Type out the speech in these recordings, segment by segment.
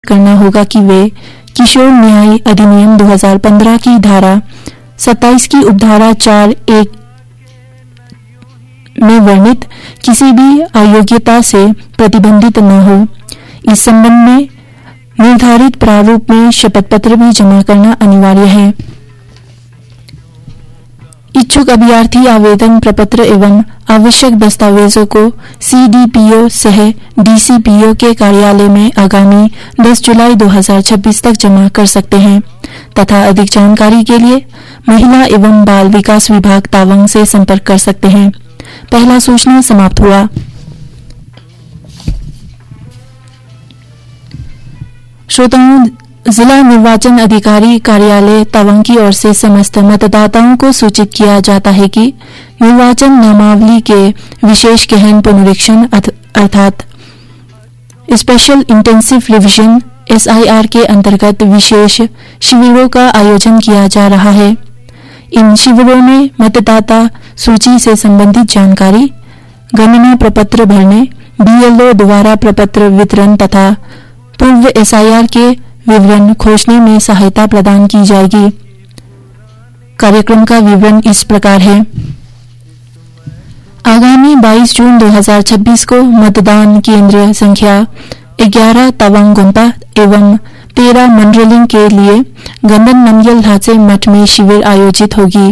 करना होगा कि वे किशोर न्याय अधिनियम 2015 की धारा 27 की उपधारा 4(1) में वर्णित किसी भी अयोग्यता से प्रतिबंधित न हो। इस संबंध में निर्धारित प्रारूप में शपथ पत्र भी जमा करना अनिवार्य है। इच्छुक अभ्यर्थी आवेदन प्रपत्र एवं आवश्यक दस्तावेजों को CDPO सह DCPO के कार्यालय में आगामी 10 जुलाई 2026 तक जमा कर सकते हैं तथा अधिक जानकारी के लिए महिला एवं बाल विकास विभाग तावांग से संपर्क कर सकते हैं। पहला सूचना समाप्त हुआ। श्रोताओं, जिला निर्वाचन अधिकारी कार्यालय तवांग की ओर से समस्त मतदाताओं को सूचित किया जाता है कि निर्वाचन नामावली के विशेष गहन पुनरीक्षण अर्थात स्पेशल इंटेंसिव रिवीजन SIR के अंतर्गत विशेष शिविरों का आयोजन किया जा रहा है। इन शिविरों में मतदाता सूची से संबंधित जानकारी, गणना प्रपत्र भरने, BLO द्वारा प्रपत्र वितरण तथा पूर्व SIR के विवरण खोजने में सहायता प्रदान की जाएगी। कार्यक्रम का विवरण इस प्रकार है। आगामी 22 जून 2026 को मतदान केंद्र संख्या 11 तवांग गोम्पा एवं 13 मंडलिंग के लिए गंदन नमयल ढांचे मठ में शिविर आयोजित होगी।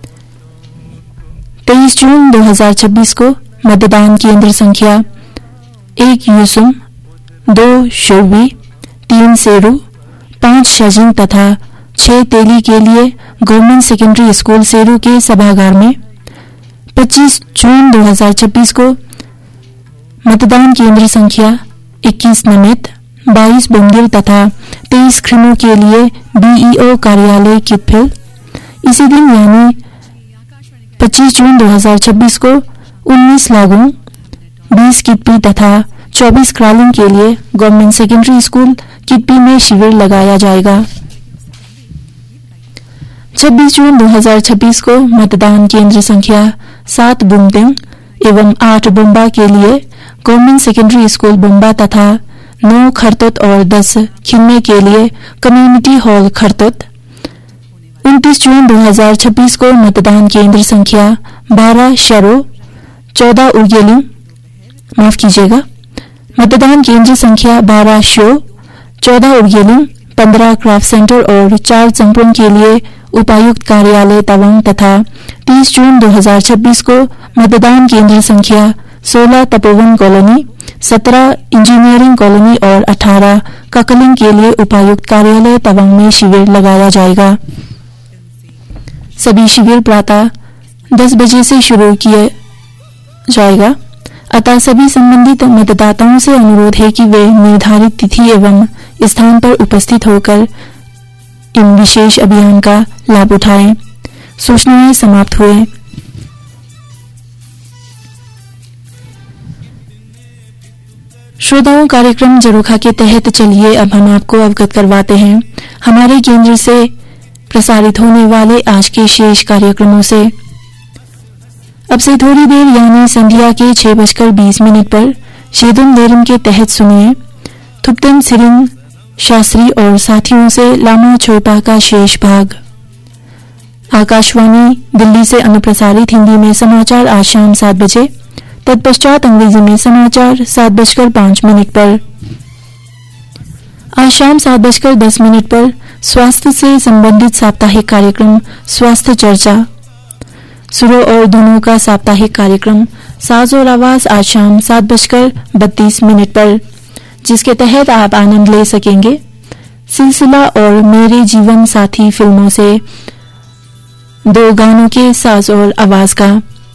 23 जून 2026 को मतदान केंद्र संख्या 1 यूसुम, 2 शोरवी, 3 सेरू, 5 शजिंग तथा 6 तेली के लिए गवर्नमेंट सेकेंडरी स्कूल सेरू के सभागार में 25 जून 2026 को मतदान केंद्र संख्या 21 नमित, 22 बुंदिल तथा 23 खिमों के लिए BEO कार्यालय कितफिल। इसी दिन यानी 25 जून 2026 को 19 लागू, 20 कितपी तथा 24 क्रालिंग के लिए गवर्नमेंट सेकेंडरी स्कूल कितपी में शिविर लगाया जाएगा। 26 जून 2026 को मतदान केंद्र संख्या 7 बुमतिंग एवं 8 बुम्बा के लिए गवर्नमेंट सेकेंडरी स्कूल बुम्बा तथा 9 खरतुत और 10 खिन्ने के लिए कम्युनिटी हॉल खरतुत। 29 जून 2026 को मतदान केंद्र संख्या 12 शरो, 14 उर्गेलिंग, माफ कीजिएगा, मतदान केंद्र संख्या 12 शो, 14 उर्गेलिंग, 15 क्राफ्ट सेंटर और 4 चंपुन के लिए उपायुक्त कार्यालय तवांग तथा 30 जून 2026 को मतदान केंद्र संख्या 16 तपोवन कॉलोनी, 17 इंजीनियरिंग कॉलोनी और 18 ककलिंग के लिए उपायुक्त कार्यालय तवांग में शिविर लगाया जाएगा। सभी शिविर प्रातः 10 बजे से शुरू किया जाएगा। अतः सभी संबंधित मतदाताओं से अनुरोध है कि वे निर्धारित तिथि एवं स्थान पर उपस्थित होकर इन विशेष अभियान का लाभ उठाएं। सूचनाएं समाप्त हुए। श्रोताओं, कार्यक्रम जरूखा के तहत चलिए अब हम आपको अवगत करवाते हैं हमारे केंद्र से प्रसारित होने वाले आज के शेष कार्यक्रमों से। अब से थोड़ी देर यानी संध्या के 6:20 पर शेदुन देरम के तहत सुनिए थुप्तन सिरिंग शास्त्री और साथियों से लामा छोपा का शेष भाग। आकाशवाणी दिल्ली से अनुप्रसारित हिंदी में समाचार आज शाम 7 बजे, तत्पश्चात अंग्रेजी में समाचार 7:05 पर। आज शाम 7:10 पर स्वास्थ्य से संबंधित साप्ताहिक कार्यक्रम स्वास्थ्य चर्चा, सुरों और धुनों का साप्ताहिक कार्यक्रम साज और आवाज आज शाम 7:32 पर, जिसके तहत आप आनंद ले सकेंगे सिलसिला और मेरे जीवन साथी फिल्मों से 2 गानों के साज और आवाज का।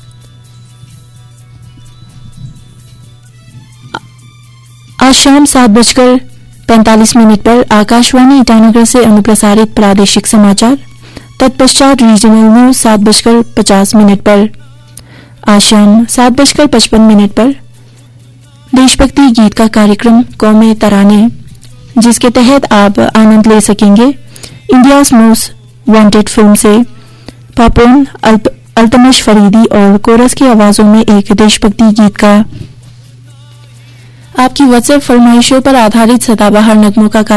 आज शाम 7:45 पर आकाशवाणी ईटानगर से अनुप्रसारित प्रादेशिक समाचार, तत्पश्चात रीजनल न्यूज 7:50 पर। आज शाम 7:55 पर देशभक्ति गीत का कार्यक्रम कौमे तराने, जिसके तहत आप आनंद ले सकेंगे इंडियाज मोस्ट वांटेड फिल्म से पापोन, अल्तमश फरीदी और कोरस की आवाजों में एक देशभक्ति गीत का। आपकी व्हाट्सएप फरमाइशों पर आधारित सदाबहार नगमों का